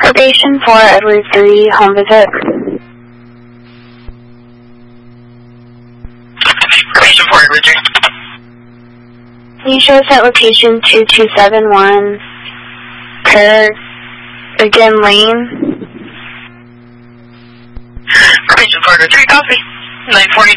Probation for Edward 3, home visit. Probation for Edward 3. Can you show us at location 2271 Again Lane? Probation for Edward 3, copy. 949